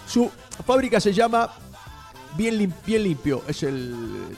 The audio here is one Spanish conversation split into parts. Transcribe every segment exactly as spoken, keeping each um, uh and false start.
Su fábrica se llama Bien, lim- Bien Limpio. Es el...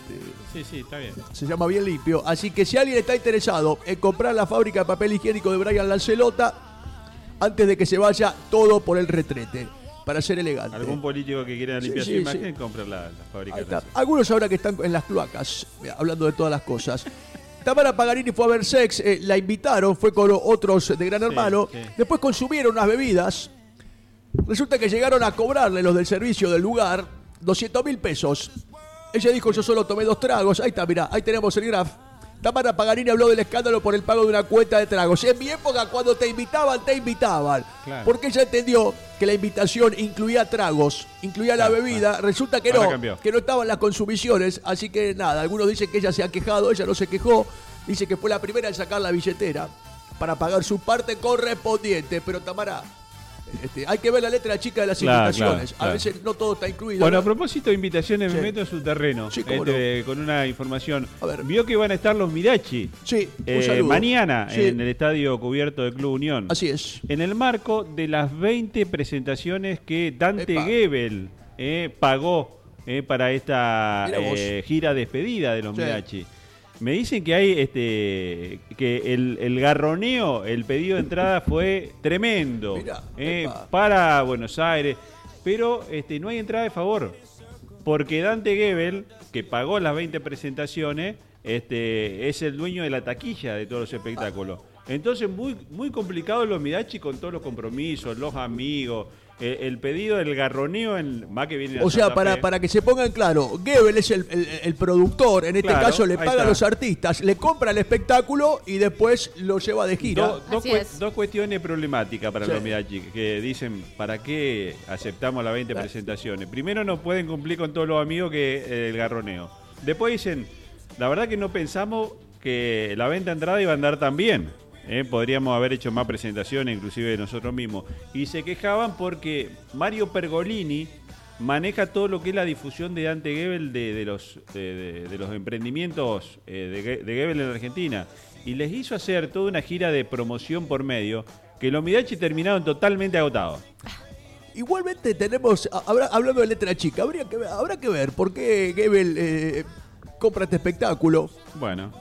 Sí, sí, está bien. Se llama Bien Limpio. Así que si alguien está interesado en comprar la fábrica de papel higiénico de Brian Lancelota, antes de que se vaya todo por el retrete, para ser elegante. Algún político que quiera limpiar Sí, su sí, imagen, sí. compra la, la fábrica. Ahí de está. Lancelota. Algunos ahora que están en las cloacas, mira, hablando de todas las cosas. Tamara Pagarini fue a ver sex, eh, la invitaron, fue con otros de Gran Hermano. sí. Después consumieron unas bebidas. Resulta que llegaron a cobrarle los del servicio del lugar doscientos mil pesos. Ella dijo, yo solo tomé dos tragos. Ahí está, mirá, ahí tenemos el graph. Tamara Pagarini habló del escándalo por el pago de una cuenta de tragos. En mi época, cuando te invitaban, te invitaban. Claro. Porque ella entendió que la invitación incluía tragos, incluía la Claro, bebida. claro. Resulta que Ahora no, cambió. que no estaban las consumiciones. Así que nada, algunos dicen que ella se ha quejado, ella no se quejó. Dice que fue la primera en sacar la billetera para pagar su parte correspondiente. Pero Tamara, este, hay que ver la letra chica de las Claro, invitaciones. claro, claro. A veces no todo está incluido. Bueno, ¿no? a propósito de invitaciones, Sí. me meto en su terreno Sí, cómo este, con una información. A ver. Vio que van a estar los Mirachi Sí, un eh, saludo. mañana Sí. en el estadio cubierto del Club Unión. Así es. En el marco de las veinte presentaciones que Dante Epa. Gebel eh, pagó eh, para esta Mira vos. eh, gira despedida de los Sí. Mirachi. Me dicen que hay este que el, el garroneo, el pedido de entrada fue tremendo Mirá, eh, epa. para Buenos Aires, pero este no hay entrada de favor, porque Dante Gebel, que pagó las veinte presentaciones, este es el dueño de la taquilla de todos los espectáculos. Entonces muy muy complicado los Mirachi con todos los compromisos, los amigos, eh, el pedido del garroneo en más que viene a O sea, Santa para, Fe. para que se pongan claro, Gebel es el, el- el productor, en este Claro, caso le ahí paga está. a los artistas, le compra el espectáculo y después lo lleva de gira. Do- dos, Así cue- es. dos cuestiones problemáticas para Sí. los Mirachi, que dicen, ¿para qué aceptamos las veinte presentaciones? Primero, no pueden cumplir con todos los amigos que eh, el garroneo. Después dicen, la verdad que no pensamos que la venta de entrada iba a andar tan bien. ¿eh? Podríamos haber hecho más presentaciones, inclusive nosotros mismos. Y se quejaban porque Mario Pergolini maneja todo lo que es la difusión de Dante Gebel de, de los, de, de- de los emprendimientos eh, de, Ge- de Gebel en la Argentina. Y les hizo hacer toda una gira de promoción por medio que los Mirachi terminaron totalmente agotados. Igualmente tenemos, a- habrá- hablando de letra chica, habría que ver, habrá que ver por qué Gebel eh, compra este espectáculo. Bueno,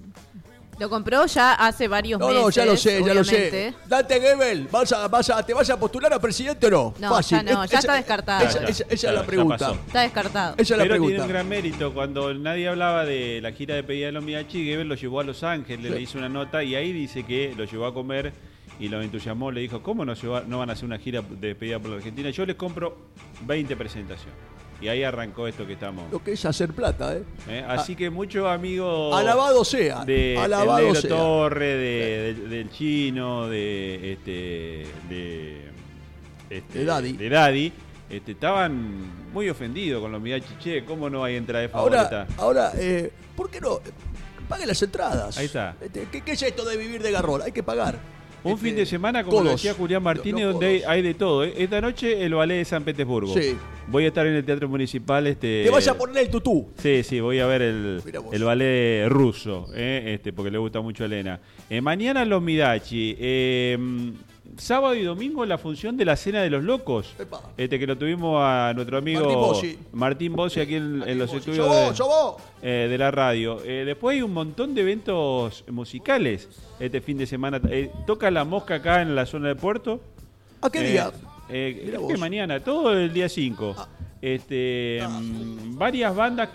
Lo compró ya hace varios No, meses. no, ya lo sé, ya lo obviamente. sé. Dante Gebel, ¿vas a, vas a, ¿te vas a postular a presidente o no? No, Fácil. ya no, Es- ya esa- está descartado. Esa, Ya, esa- esa ya, es la ya pregunta. pasó. Está descartado. Esa es la pero tiene pregunta. un gran mérito. Cuando nadie hablaba de la gira de pedida de los Mirachi, Gebel lo llevó a Los Ángeles, le hizo una nota y ahí dice que lo llevó a comer y lo entusiasmó. Le dijo, ¿cómo no, lleva- no van a hacer una gira de despedida por la Argentina? Yo les compro veinte presentaciones. Y ahí arrancó esto que estamos. Lo que es hacer plata, ¿eh? ¿eh? Así que muchos amigos Alabado sea. de el alabado Negro sea. Torre, de, de- del Chino, de este de, este, De Daddy. de Daddy, este, estaban muy ofendidos con los Mirachi. Che, ¿cómo no hay entrada de favorita? Ahora, ahora eh, ¿por qué no? Paguen las entradas. Ahí está. Este, ¿qué, ¿Qué es esto de vivir de garrón? Hay que pagar. Un Este, fin de semana, como lo todos. decía Julián Martínez, Los donde hay, codos. hay de todo. ¿eh? Esta noche el ballet de San Petersburgo. Sí. Voy a estar en el Teatro Municipal. Este, Te vas a poner el tutú. Sí, sí, voy a ver el, Mirá vos. el ballet ruso, eh, este, porque le gusta mucho a Elena. Eh, mañana los Mirachi. Eh, sábado y domingo la función de la Cena de los Locos. Epa. Este, que lo tuvimos a nuestro amigo Martín Bossi. Martín Bossi aquí en, en los Yo estudios vos, de, yo vos. eh, de la radio. Eh, después hay un montón de eventos musicales este fin de semana. Eh, toca La Mosca acá en la zona de Puerto. ¿A qué Eh, día? eh, Mirá creo vos. que mañana, todo el día cinco. Ah. Este, mm, varias bandas,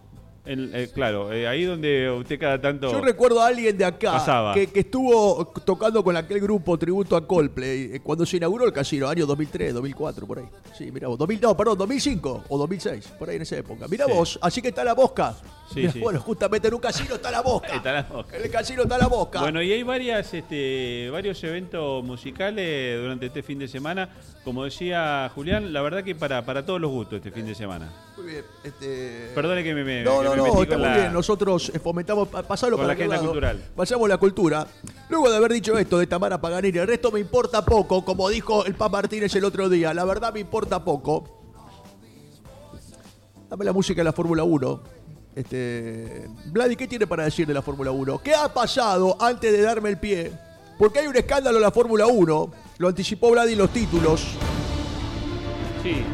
en- eh, claro, eh, ahí donde usted cada tanto... Yo recuerdo a alguien de acá Pasaba. que, que estuvo tocando con aquel grupo tributo a Coldplay eh, cuando se inauguró el casino, año dos mil tres, dos mil cuatro, por ahí. Sí, mira vos, dos mil, no, perdón, dos mil cinco o dos mil seis, por ahí en esa época. Mira Sí. vos, así que está la mosca. Sí, Mirá, sí. Bueno, justamente en un casino está la mosca. Está la Mosca. En el casino está la mosca. Bueno, y hay varias, este, varios eventos musicales durante este fin de semana. Como decía Julián, la verdad que para, para todos los gustos este fin de semana. Muy bien. Este... Perdone que me, me, No, que no, me no, metí está con muy la- bien. Nosotros eh, fomentamos, pa- pasalo con para la aquel agenda lado. cultural. Pasamos la cultura. Luego de haber dicho esto de Tamara Paganini, el resto me importa poco, como dijo el Pap Martínez el otro día. La verdad me importa poco. Dame la música de la Fórmula uno. Este, Vladi, ¿qué tiene para decir de la Fórmula uno? ¿Qué ha pasado antes de darme el pie? Porque hay un escándalo en la Fórmula uno. Lo anticipó Vladi en los títulos. Sí.